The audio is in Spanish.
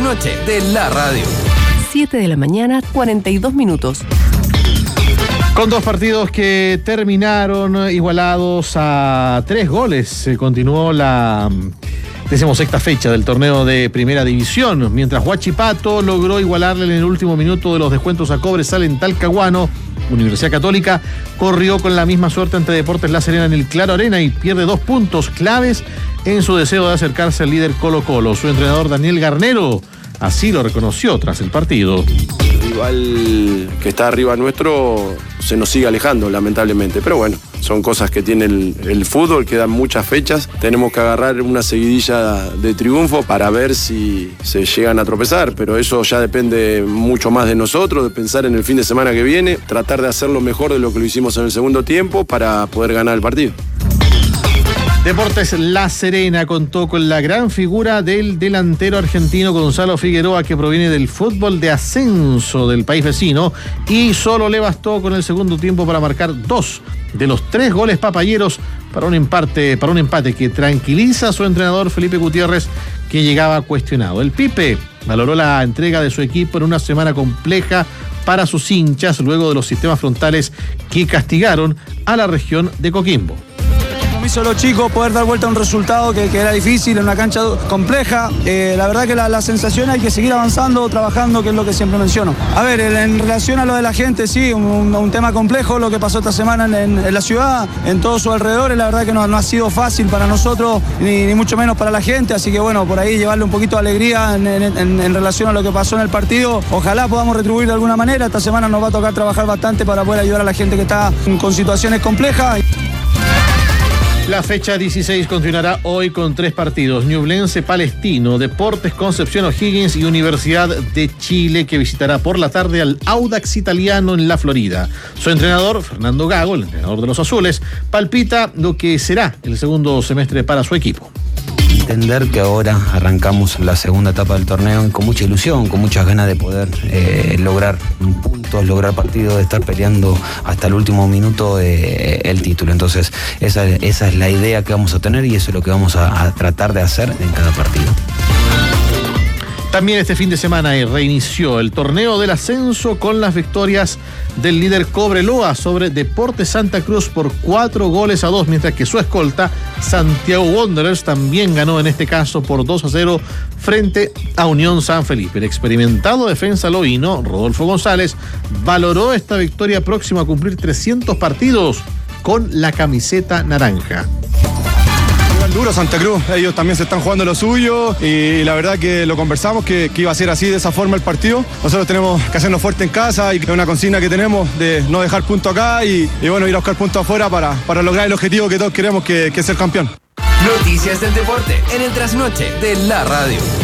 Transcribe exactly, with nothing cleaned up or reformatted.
trasnoche de la radio. siete de la mañana, cuarenta y dos minutos. Con dos partidos que terminaron igualados a tres goles, se continuó la decimosexta fecha del torneo de Primera División, mientras Huachipato logró igualarle en el último minuto de los descuentos a Cobresal en Talcahuano. Universidad Católica corrió con la misma suerte ante Deportes La Serena en el Claro Arena y pierde dos puntos claves en su deseo de acercarse al líder Colo-Colo. Su entrenador Daniel Garnero así lo reconoció tras el partido. El rival que está arriba nuestro se nos sigue alejando, lamentablemente. Pero bueno, son cosas que tiene el, el fútbol, quedan muchas fechas. Tenemos que agarrar una seguidilla de triunfo para ver si se llegan a tropezar. Pero eso ya depende mucho más de nosotros, de pensar en el fin de semana que viene, tratar de hacerlo mejor de lo que lo hicimos en el segundo tiempo para poder ganar el partido. Deportes La Serena contó con la gran figura del delantero argentino Gonzalo Figueroa, que proviene del fútbol de ascenso del país vecino, y solo le bastó con el segundo tiempo para marcar dos de los tres goles papayeros para un empate, para un empate que tranquiliza a su entrenador Felipe Gutiérrez, que llegaba cuestionado. El Pipe valoró la entrega de su equipo en una semana compleja para sus hinchas, luego de los sistemas frontales que castigaron a la región de Coquimbo. Compromiso de los chicos, poder dar vuelta a un resultado que, que era difícil en una cancha compleja. Eh, la verdad que la, la sensación hay que seguir avanzando, trabajando, que es lo que siempre menciono. A ver, en, en relación a lo de la gente, sí, un, un tema complejo, lo que pasó esta semana en, en, en la ciudad, en todos sus alrededores, la verdad que no, no ha sido fácil para nosotros, ni, ni mucho menos para la gente, así que bueno, por ahí llevarle un poquito de alegría en, en, en, en relación a lo que pasó en el partido. Ojalá podamos retribuir de alguna manera. Esta semana nos va a tocar trabajar bastante para poder ayudar a la gente que está con situaciones complejas. La fecha dieciséis continuará hoy con tres partidos: Ñublense Palestino, Deportes Concepción O'Higgins y Universidad de Chile, que visitará por la tarde al Audax Italiano en la Florida. Su entrenador, Fernando Gago, el entrenador de los azules, palpita lo que será el segundo semestre para su equipo. Entender que ahora arrancamos la segunda etapa del torneo con mucha ilusión, con muchas ganas de poder eh, lograr puntos, lograr partidos, de estar peleando hasta el último minuto eh, el título. Entonces esa, esa es la idea que vamos a tener y eso es lo que vamos a, a tratar de hacer en cada partido. También este fin de semana reinició el torneo del ascenso con las victorias del líder Cobreloa sobre Deportes Santa Cruz por cuatro goles a dos, mientras que su escolta, Santiago Wanderers, también ganó en este caso por dos a cero frente a Unión San Felipe. El experimentado defensa loíno, Rodolfo González, valoró esta victoria próxima a cumplir trescientos partidos con la camiseta naranja. Duro Santa Cruz, ellos también se están jugando lo suyo y la verdad que lo conversamos que, que iba a ser así, de esa forma el partido. Nosotros tenemos que hacernos fuerte en casa y es una consigna que tenemos de no dejar punto acá y, y bueno, ir a buscar puntos afuera para, para lograr el objetivo que todos queremos, que, que es ser campeón. Noticias del deporte en el trasnoche de la radio.